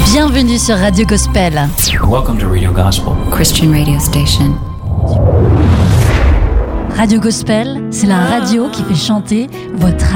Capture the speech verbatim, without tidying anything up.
Bienvenue sur Radio Gospel. Welcome to Radio Gospel, Christian radio station. Radio Gospel, c'est la radio qui fait chanter votre